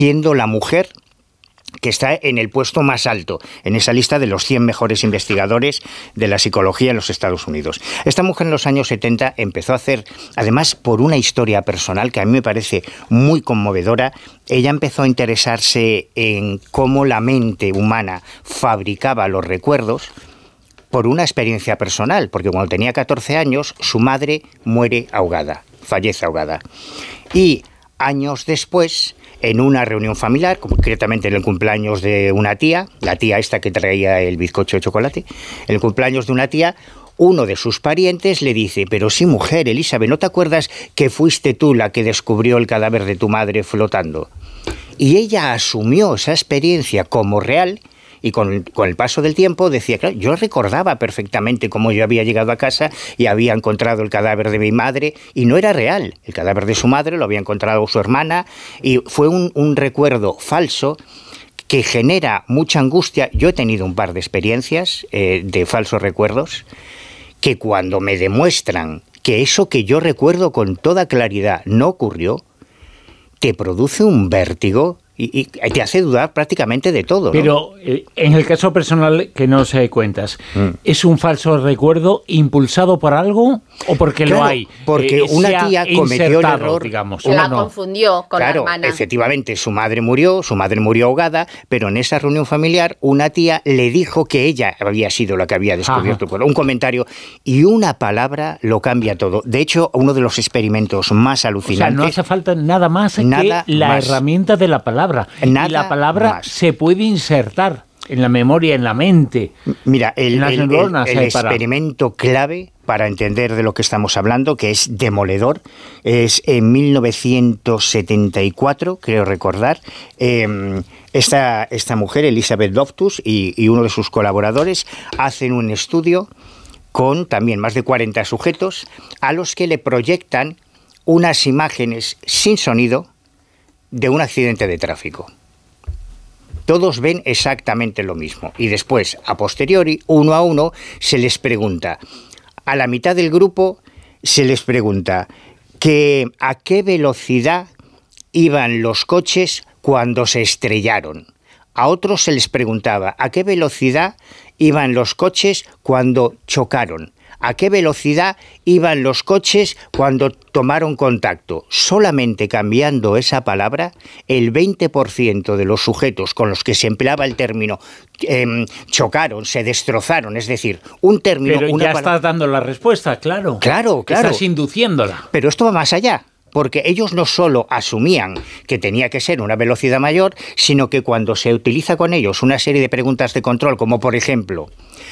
siendo la mujer que está en el puesto más alto, en esa lista de los 100 mejores investigadores de la psicología en los Estados Unidos. Esta mujer en los años 70 empezó a hacer, además por una historia personal que a mí me parece muy conmovedora, ella empezó a interesarse en cómo la mente humana fabricaba los recuerdos por una experiencia personal, porque cuando tenía 14 años, su madre muere ahogada, fallece ahogada. Y años después, en una reunión familiar, concretamente en el cumpleaños de una tía, la tía esta que traía el bizcocho de chocolate, en el cumpleaños de una tía, uno de sus parientes le dice: pero sí, mujer, Elizabeth, ¿no te acuerdas que fuiste tú la que descubrió el cadáver de tu madre flotando? Y ella asumió esa experiencia como real. Y con el paso del tiempo decía, claro, yo recordaba perfectamente cómo yo había llegado a casa y había encontrado el cadáver de mi madre, y no era real. El cadáver de su madre lo había encontrado su hermana, y fue un recuerdo falso que genera mucha angustia. Yo he tenido un par de experiencias de falsos recuerdos, que cuando me demuestran que eso que yo recuerdo con toda claridad no ocurrió, te produce un vértigo y te hace dudar prácticamente de todo, ¿no? Pero en el caso personal que nos cuentas, ¿es un falso recuerdo impulsado por algo o porque claro, lo hay? Porque una tía cometió el error, digamos. La confundió con claro, la hermana. Efectivamente, su madre murió ahogada, pero en esa reunión familiar una tía le dijo que ella había sido la que había descubierto un comentario, y una palabra lo cambia todo. De hecho, uno de los experimentos más alucinantes... O sea, no hace falta nada más que la herramienta de la palabra. Y la palabra se puede insertar en la memoria, en la mente. Mira, el experimento clave para entender de lo que estamos hablando, que es demoledor, es en 1974, creo recordar, esta mujer, Elizabeth Loftus, y uno de sus colaboradores hacen un estudio con también más de 40 sujetos a los que le proyectan unas imágenes sin sonido de un accidente de tráfico. Todos ven exactamente lo mismo. Y después, a posteriori, uno a uno, se les pregunta. A la mitad del grupo se les pregunta a qué velocidad iban los coches cuando se estrellaron. A otros se les preguntaba a qué velocidad iban los coches cuando chocaron. ¿A qué velocidad iban los coches cuando tomaron contacto? Solamente cambiando esa palabra, el 20% de los sujetos con los que se empleaba el término chocaron, se destrozaron, es decir, un término... Pero ya estás dando la respuesta, claro. Claro. Estás induciéndola. Pero esto va más allá. Porque ellos no solo asumían que tenía que ser una velocidad mayor, sino que cuando se utiliza con ellos una serie de preguntas de control, como por ejemplo...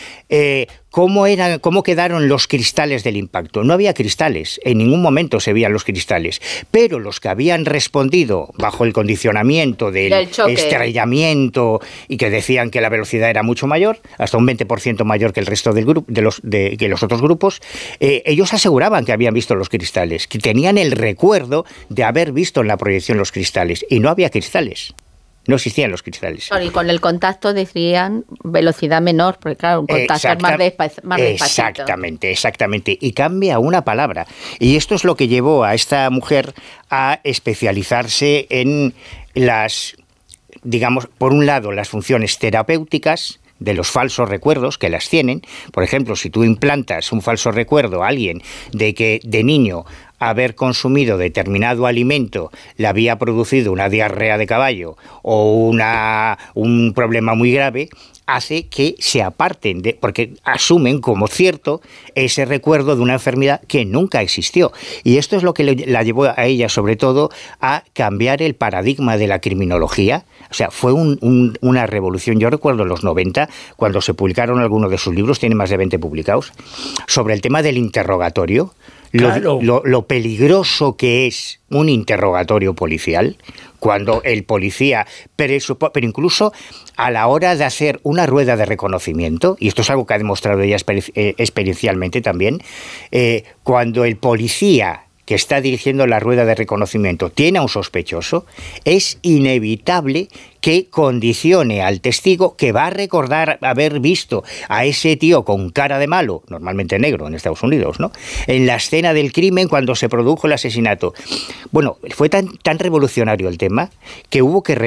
¿Cómo quedaron los cristales del impacto? No había cristales, en ningún momento se veían los cristales, pero los que habían respondido bajo el condicionamiento del estrellamiento y que decían que la velocidad era mucho mayor, hasta un 20% mayor que el resto del grupo, que los otros grupos, ellos aseguraban que habían visto los cristales, que tenían el recuerdo de haber visto en la proyección los cristales, y no había cristales. No existían los cristales. Y con el contacto decían velocidad menor, porque claro, un contacto es más despacito. Exactamente. Y cambia una palabra. Y esto es lo que llevó a esta mujer a especializarse en digamos, por un lado, las funciones terapéuticas de los falsos recuerdos, que las tienen. Por ejemplo, si tú implantas un falso recuerdo a alguien de que de niño haber consumido determinado alimento le había producido una diarrea de caballo o un problema muy grave, hace que se aparten, porque asumen como cierto ese recuerdo de una enfermedad que nunca existió. Y esto es lo que la llevó a ella, sobre todo, a cambiar el paradigma de la criminología. O sea, fue una revolución. Yo recuerdo en los 90, cuando se publicaron algunos de sus libros, tiene más de 20 publicados, sobre el tema del interrogatorio. Claro. Lo peligroso que es un interrogatorio policial, cuando el policía, pero incluso a la hora de hacer una rueda de reconocimiento, y esto es algo que ha demostrado ella experiencialmente también, cuando el policía que está dirigiendo la rueda de reconocimiento tiene a un sospechoso, es inevitable que condicione al testigo, que va a recordar haber visto a ese tío con cara de malo, normalmente negro en Estados Unidos, ¿no?, en la escena del crimen cuando se produjo el asesinato. Bueno, fue tan revolucionario el tema que hubo que